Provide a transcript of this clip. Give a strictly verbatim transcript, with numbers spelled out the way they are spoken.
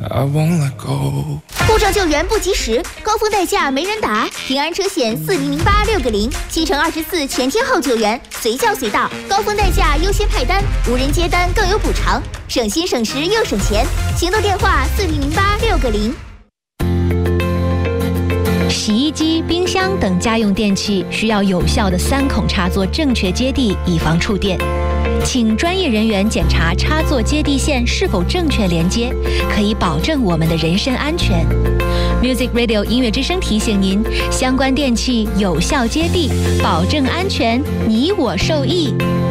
I won't let go。 故障救援不及时，高峰代驾没人打，平安车险四零零八六个零，七乘二十四全天候救援，随叫随到，高峰代驾优先派单，无人接单更有补偿，省心省时又省钱。行动电话四零零八六个零。 洗衣机、冰箱等家用电器需要有效的三孔插座正确接地，以防触电。请专业人员检查插座接地线是否正确连接，可以保证我们的人身安全。Music Radio 音乐之声提醒您，相关电器有效接地，保证安全，你我受益。